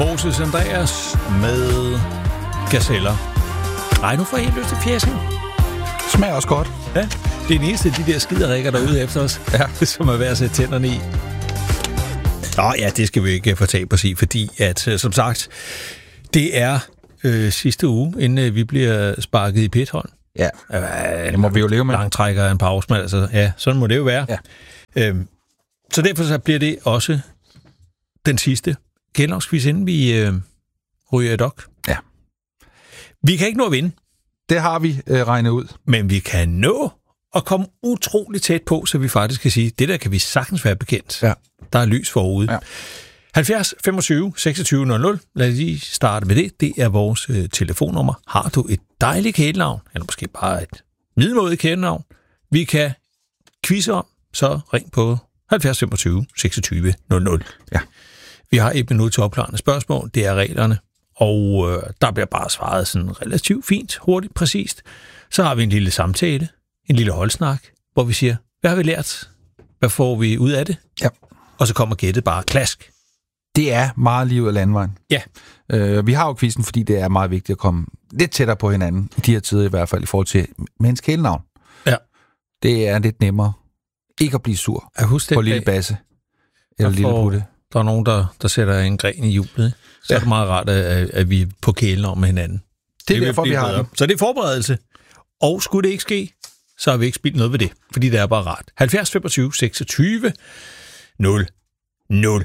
Moses Andreas med gazeller. Ej, nu får jeg helt lyst til fjæsing. Smager også godt. Ja, det er den eneste af de der skiderikker derude efter os, som er værd at sætte tænderne i. Nå ja, det skal vi ikke fortabe os i, fordi at, som sagt, det er sidste uge, inden vi bliver sparket i pithold. Ja, det må vi jo leve med. Langtrækker en pause, men altså, ja, sådan må det jo være. Ja. Så derfor så bliver det også den sidste kælderskviz, inden vi ryger i dok. Ja. Vi kan ikke nå at vinde. Det har vi regnet ud. Men vi kan nå at komme utroligt tæt på, så vi faktisk kan sige, det der kan vi sagtens være bekendt. Ja. Der er lys forude. Ja. 70 25 26 00. Lad os lige starte med det. Det er vores telefonnummer. Har du et dejligt kælenavn, eller måske bare et middelmådigt kælenavn, vi kan quizze om, så ring på 70 25 26 00. Ja. Vi har 1 minut til opklarende spørgsmål. Det er reglerne. Og der bliver bare svaret sådan relativt fint, hurtigt, præcist. Så har vi en lille samtale, en lille holdsnak, hvor vi siger, hvad har vi lært? Hvad får vi ud af det? Ja. Og så kommer gættet bare klask. Det er meget lige ud af landvejen. Ja. Vi har jo quizzen, fordi det er meget vigtigt at komme lidt tættere på hinanden, i de her tider i hvert fald, i forhold til menneske kælenavn. Ja. Det er lidt nemmere ikke at blive sur på lille Basse eller lille Putte. Der er nogen, der sætter en gren i hjulet. Så er det meget rart, at vi er på kælenavn med hinanden. Det er derfor, vi har den. Så det er forberedelse. Og skulle det ikke ske, så har vi ikke spildt noget ved det, fordi det er bare rart. 70 25 26 0 0.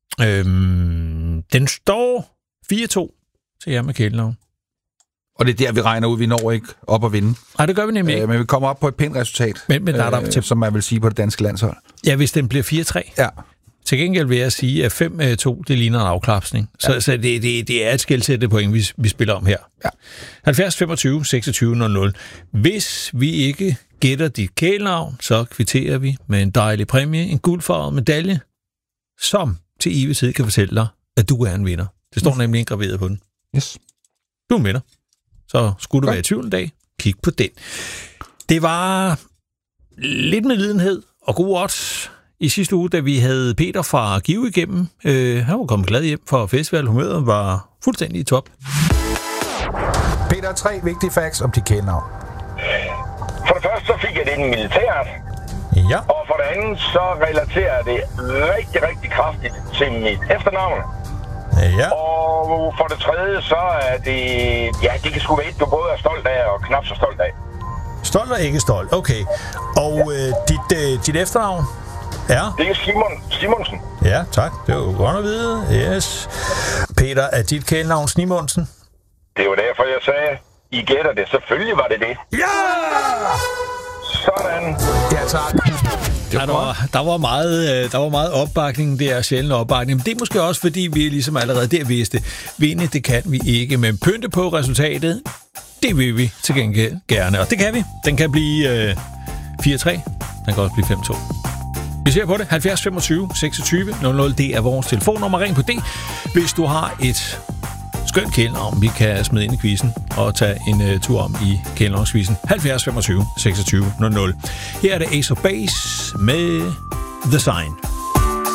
Den står 4-2 til jer med kælenavn. Og det er der, vi regner ud, vi når ikke op at vinde. Nej, det gør vi nemlig ikke. Men vi kommer op på et pænt resultat, som man vil sige på det danske landshold. Ja, hvis den bliver 4-3. Ja. Til gengæld vil jeg sige, at 5-2, det ligner en afklapsning. Ja. Så det er et skelsættende point, vi spiller om her. Ja. 70 25 26 00. Hvis vi ikke gætter dit kælenavn, så kvitterer vi med en dejlig præmie, en guldfarvet medalje, som til evig tid kan fortælle dig, at du er en vinder. Det står nemlig indgraveret på den. Yes. Du er en vinder. Så skulle du være i tvivl en dag, kig på den. Det var lidt med lidenhed og god odds i sidste uge, da vi havde Peter fra Give igennem. Han var kommet glad hjem for festival. Humøret var fuldstændig i top. Peter, 3 vigtige facts om dit kælenavn. For det første, så fik jeg det i militæret. Ja. Og for det andet, så relaterer jeg det rigtig, rigtig kraftigt til mit efternavn. Ja. Og for det tredje, så er det... Ja, det kan sgu være et, du både er stolt af og knap så stolt af. Stolt og ikke stolt, okay. Og dit efternavn? Ja. Det er Simonsen. Ja, tak. Det var godt at vide. Yes. Peter, er dit kælenavn Simonsen? Det var derfor, jeg sagde, I gætter det. Selvfølgelig var det det. Ja! Sådan. Ja, tak. Ja, der var meget opbakning, det er sjældent opbakning. Men det er måske også, fordi vi ligesom allerede der vidste, vinde, det kan vi ikke, men pynte på resultatet, det vil vi til gengæld gerne. Og det kan vi. Den kan blive 4-3. Den kan også blive 5-2. Vi ser på det. 70 25 26 00. Det er vores telefonnummer. Ring på det, hvis du har et skønt kælenavn, vi kan smide ind i quizzen og tage en tur om i kælenavnsquizzen. 70 25 26 00. Her er det Ace of Base med The Sign.